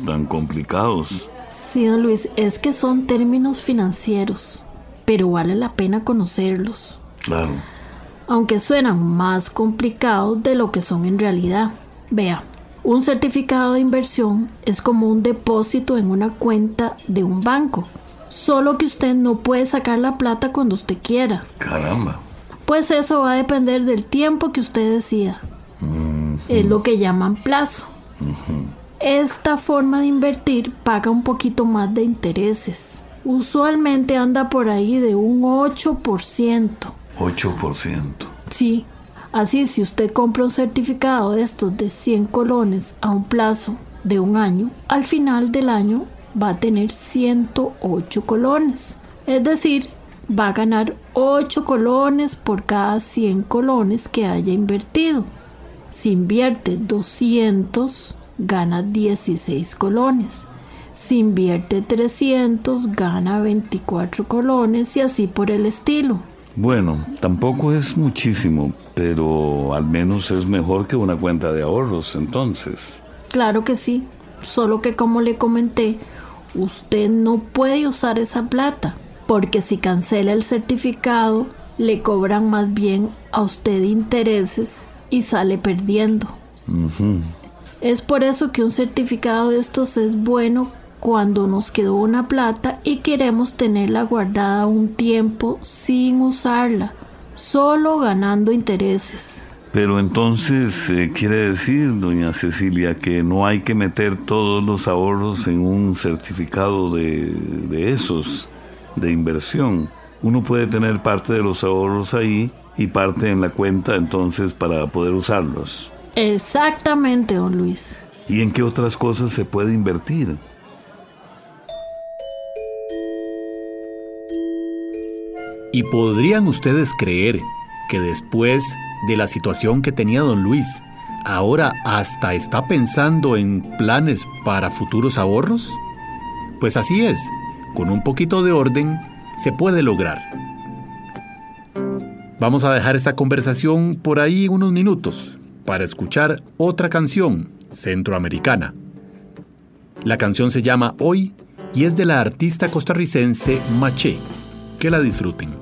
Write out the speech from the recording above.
términos tan complicados. Sí, don Luis, es que son términos financieros, pero vale la pena conocerlos. Claro. Aunque suenan más complicados de lo que son en realidad. Vea, un certificado de inversión es como un depósito en una cuenta de un banco, solo que usted no puede sacar la plata cuando usted quiera. Caramba. Pues eso va a depender del tiempo que usted decida. Es lo que llaman plazo. Esta forma de invertir paga un poquito más de intereses. Usualmente anda por ahí de un 8%. 8%. Sí, así si usted compra un certificado de estos de 100 colones a un plazo de un año, al final del año va a tener 108 colones. Es decir, va a ganar 8 colones por cada 100 colones que haya invertido. Si invierte 200, gana 16 colones. Si invierte 300, gana 24 colones y así por el estilo. Bueno, tampoco es muchísimo, pero al menos es mejor que una cuenta de ahorros, entonces. Claro que sí, solo que como le comenté, usted no puede usar esa plata, porque si cancela el certificado, le cobran más bien a usted intereses y sale perdiendo. Es por eso que un certificado de estos es bueno cuando nos quedó una plata y queremos tenerla guardada un tiempo sin usarla, solo ganando intereses. Pero entonces quiere decir, doña Cecilia, que no hay que meter todos los ahorros en un certificado de esos, de inversión. Uno puede tener parte de los ahorros ahí y parte en la cuenta entonces para poder usarlos. Exactamente, don Luis. ¿Y en qué otras cosas se puede invertir? ¿Y podrían ustedes creer que después de la situación que tenía don Luis, ahora hasta está pensando en planes para futuros ahorros? Pues así es, con un poquito de orden se puede lograr. Vamos a dejar esta conversación por ahí unos minutos para escuchar otra canción centroamericana. La canción se llama Hoy y es de la artista costarricense Maché. Que la disfruten.